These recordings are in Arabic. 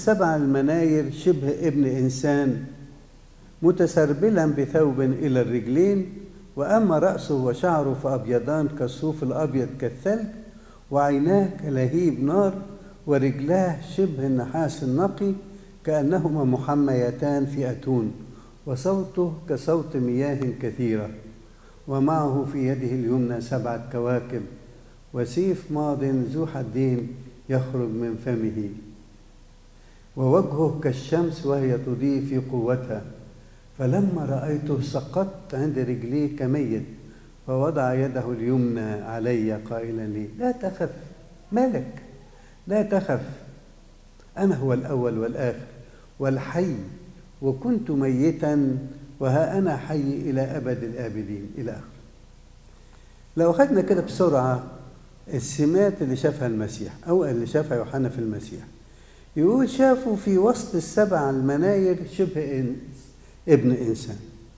السبع المناير شبه ابن إنسان متسربلا بثوب إلى الرجلين، وأما رأسه وشعره فأبيضان كالصوف الأبيض كالثلج، وعيناه كلهيب نار، ورجلاه شبه النحاس النقي كأنهما محميتان في أتون، وصوته كصوت مياه كثيرة، ومعه في يده اليمنى 7 كواكب، وسيف ماض ذو حدين يخرج من فمه، ووجهه كالشمس وهي تضيء في قوتها. فلما رأيته سقطت عند رجليه كميت، فوضع يده اليمنى علي قائلا لي: لا تخف، مالك؟ لا تخف، أنا هو الأول والآخر والحي، وكنت ميتا وها أنا حي إلى أبد الآبدين، إلى آخر. لو أخذنا كده بسرعة السمات اللي شافها المسيح أو اللي شافها يوحنا في المسيح، يقول شافوا في وسط السبع المناير شبه ابن إنسان.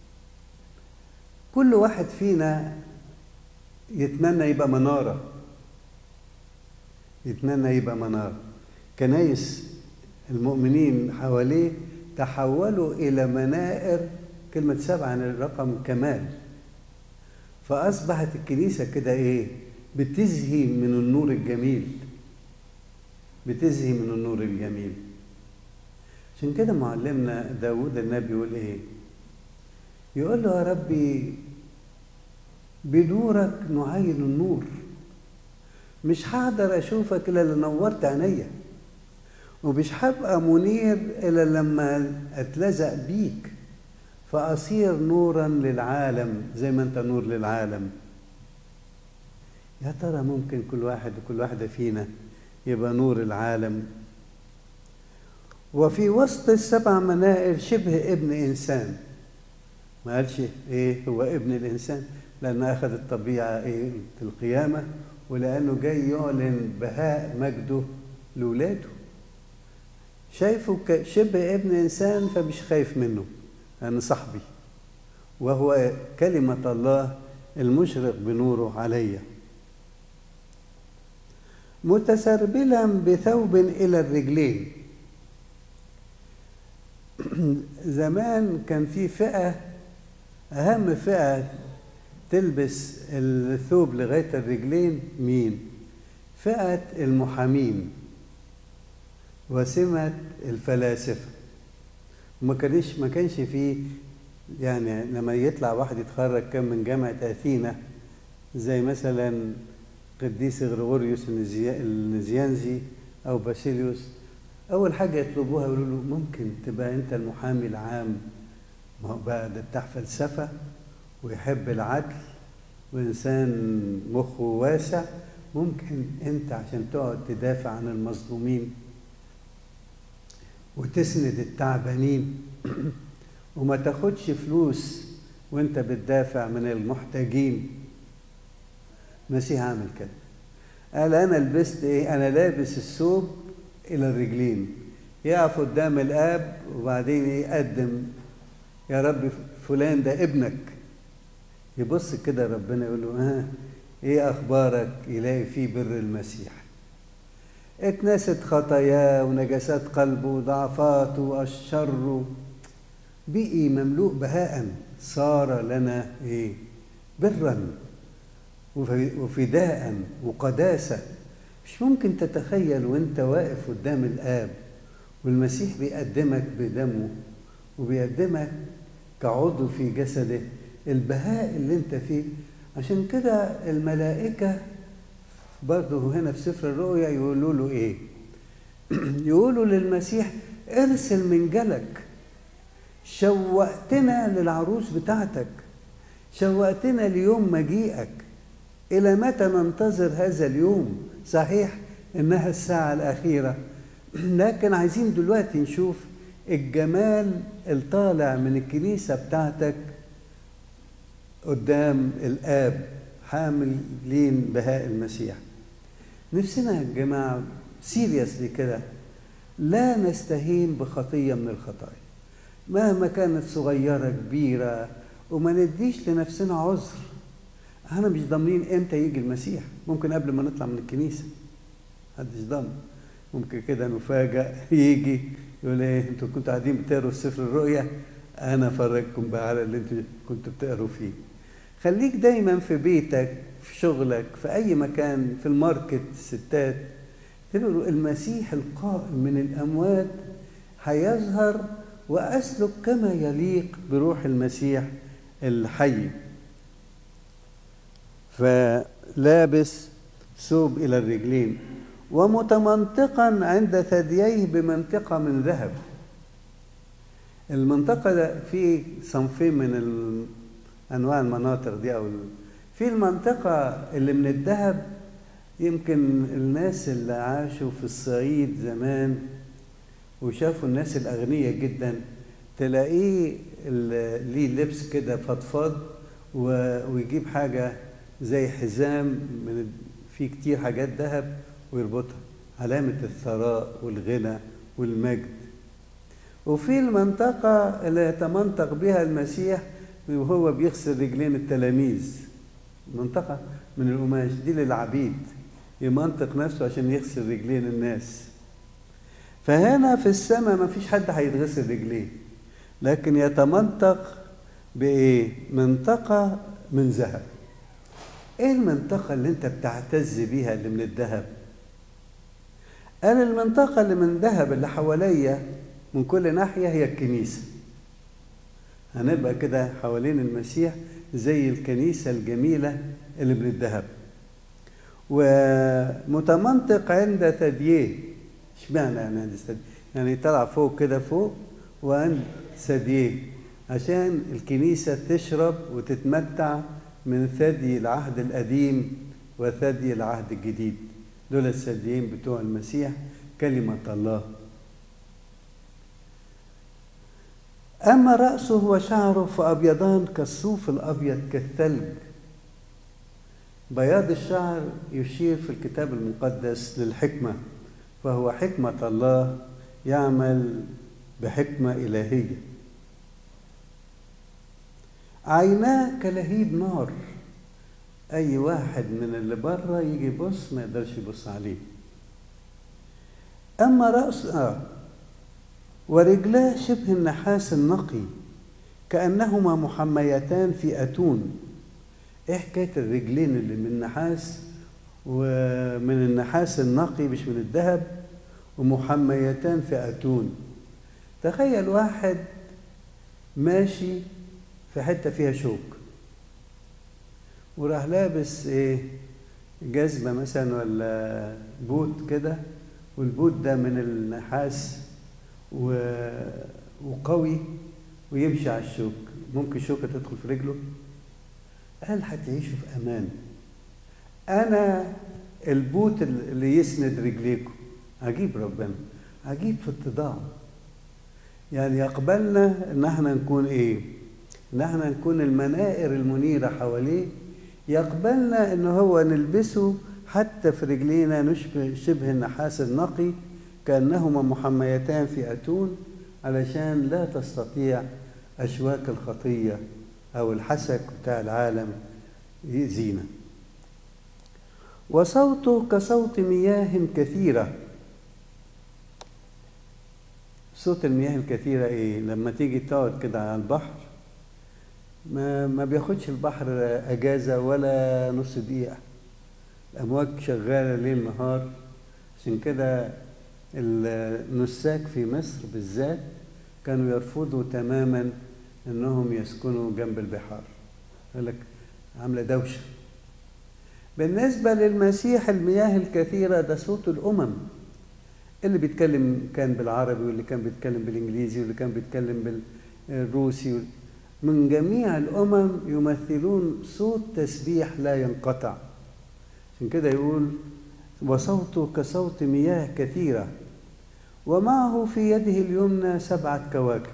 كل واحد فينا يتمنى يبقى منارة، يتمنى يبقى منارة. كنايس المؤمنين حواليه تحولوا إلى منائر، كلمة 7 عن الرقم كمال، فأصبحت الكنيسة كده إيه؟ بتزهي من النور الجميل، بتزهي من النور الجميل. عشان كده معلمنا داود النبي يقول إيه؟ يقول له: يا ربي بنورك نعين النور، مش هقدر أشوفك إلا لو نورت عينيا، ومش هبقى منير إلا لما أتلزق بيك فأصير نورا للعالم زي ما أنت نور للعالم. يا ترى ممكن كل واحد وكل واحدة فينا يبقى نور العالم؟ وفي وسط السبع منائر شبه ابن إنسان، ما قالش إيه هو ابن الإنسان، لأنه أخذ الطبيعة إيه في القيامة، ولأنه جاي يعلن بهاء مجده لولاده. شايفه شبه ابن إنسان فمش خايف منه، لأنه صاحبي وهو كلمة الله المشرق بنوره علي. متسربلا بثوب إلى الرجلين. زمان كان في فئة، أهم فئة تلبس الثوب لغاية الرجلين مين؟ فئة المحامين وسمة الفلاسفة. ما كانش فيه يعني لما يطلع واحد يتخرج كان من جامعة أثينا زي مثلا قديس غريغوريوس النزيانزي أو باسيليوس، أول حاجة يطلبوها يقولوا له: ممكن تبقى أنت المحامي العام؟ ما هو بقى ده بتاع فلسفة ويحب العدل وإنسان مخه واسع، ممكن أنت عشان تقعد تدافع عن المظلومين وتسند التعبانين وما تاخدش فلوس وانت بتدافع من المحتاجين. المسيح عامل كده، قال: أنا لبست إيه؟ أنا لابس الثوب إلى الرجلين، يقف قدام الآب وبعدين يقدم: يا رب فلان ده ابنك. يبص كده ربنا يقول له: إيه أخبارك؟ يلاقي فيه بر المسيح، اتنست خطاياه ونجاسات قلبه وضعفاته والشر، بقي مملوء بهاء، صار لنا إيه؟ برا وفداء وقداسة. مش ممكن تتخيل وانت واقف قدام الآب والمسيح بيقدمك بدمه وبيقدمك كعضو في جسده البهاء اللي انت فيه. عشان كده الملائكة برضه هنا في سفر الرؤيا يقولوا له ايه؟ يقولوا للمسيح: ارسل منجلك، شوقتنا للعروس بتاعتك، شوقتنا ليوم مجيئك، إلى متى ننتظر هذا اليوم؟ صحيح إنها الساعة الأخيرة، لكن عايزين دلوقتي نشوف الجمال الطالع من الكنيسة بتاعتك قدام الآب حاملين بهاء المسيح. نفسنا يا جماعة سيريسلي كده لا نستهين بخطية من الخطايا مهما كانت صغيرة كبيرة، وما نديش لنفسنا عذر. احنا مش ضامنين امتى يجي المسيح، ممكن قبل ما نطلع من الكنيسة، محدش ضامن، ممكن كده نفاجأ يجي يقول ايه انتوا كنتوا قاعدين بتقروا في سفر الرؤيا، انا افرجكم بقى على اللي انتوا كنتوا بتقروا فيه. خليك دايما في بيتك، في شغلك، في اي مكان، في الماركت، الستات، تقولوا المسيح القائم من الاموات هيظهر واسلك كما يليق بروح المسيح الحي. فلابس ثوب الى الرجلين ومتمنطقا عند ثدييه بمنطقه من ذهب. المنطقه ده في صنفين من انواع المناطق دي، في المنطقه اللي من الذهب، يمكن الناس اللي عاشوا في الصعيد زمان وشافوا الناس الاغنياء جدا تلاقيه ليه لبس كده فضفاض ويجيب حاجه زي حزام من فيه كتير حاجات ذهب ويربطها، علامه الثراء والغنى والمجد. وفي المنطقه اللي يتمنطق بها المسيح وهو بيغسل رجلين التلاميذ، منطقه من القماش دي للعبيد، يمنطق نفسه عشان يغسل رجلين الناس. فهنا في السماء ما فيش حد هيتغسل رجليه، لكن يتمنطق بإيه؟ منطقة من ذهب. ايه المنطقة اللي انت بتعتز بيها اللي من الذهب؟ قال المنطقة اللي من ذهب اللي حواليا من كل ناحية هي الكنيسة. هنبقى كده حوالين المسيح زي الكنيسة الجميلة اللي من الذهب. ومتمنطق عند ثدييه. اشمعنى يعني عند ثدييه؟ يعني طلع فوق كده فوق وعند ثدييه عشان الكنيسة تشرب وتتمتع من ثدي العهد القديم وثدي العهد الجديد. دول الثديين بتوع المسيح كلمة الله. أما رأسه وشعره فأبيضان كالصوف الأبيض كالثلج. بياض الشعر يشير في الكتاب المقدس للحكمة، فهو حكمة الله يعمل بحكمة إلهية. عيناه كلهيب نار، أي واحد من اللي بره يجي يبص ما يقدرش يبص عليه. أما رأسه ورجلاه شبه النحاس النقي كأنهما محميتان في أتون. إيه حكاية الرجلين اللي من النحاس ومن النحاس النقي مش من الذهب ومحميتان في أتون؟ تخيل واحد ماشي في حتة فيها شوك وراح لابس ايه جزمة مثلا ولا بوت كده، والبوت ده من النحاس وقوي ويمشي على الشوك، ممكن شوكة تدخل في رجله؟ قال هتعيشوا في أمان. أنا البوت اللي يسند رجليكم. عجيب ربنا، عجيب في اتضاع. يعني يقبلنا ان احنا نكون ايه؟ ان احنا نكون المنائر المنيرة حواليه. يقبلنا ان هو نلبسه حتى في رجلينا نشبه شبه النحاس النقي كأنهما محميتان في أتون، علشان لا تستطيع أشواك الخطية أو الحسك بتاع العالم يأذينا. وصوته كصوت مياه كثيرة. صوت المياه الكثيرة ايه؟ لما تيجي تقعد كده على البحر ما بياخدش البحر اجازة ولا نص دقيقة، الامواج شغالة ليل نهار. عشان كده النساك في مصر بالذات كانوا يرفضوا تماما انهم يسكنوا جنب البحار، يقول لك عاملة دوشة. بالنسبة للمسيح المياه الكثيرة ده صوت الأمم، اللي بيتكلم كان بالعربي واللي كان بيتكلم بالإنجليزي واللي كان بيتكلم بالروسي، من جميع الأمم يمثلون صوت تسبيح لا ينقطع. عشان كده يقول وصوته كصوت مياه كثيرة ومعه في يده اليمنى 7 كواكب.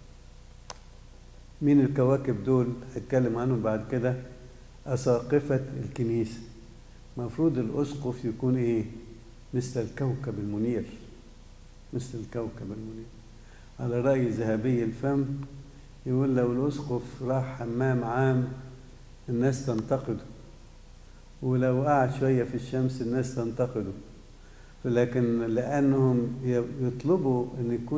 مين الكواكب دول؟ هتكلم عنهم بعد كده. أساقفة الكنيسة. مفروض الأسقف يكون إيه؟ مثل الكوكب المنير، مثل الكوكب المنير. على رأي ذهبي الفم يقول لو الأسقف راح حمام عام الناس تنتقده، ولو قعد شوية في الشمس الناس تنتقده، لكن لأنهم يطلبوا أن يكون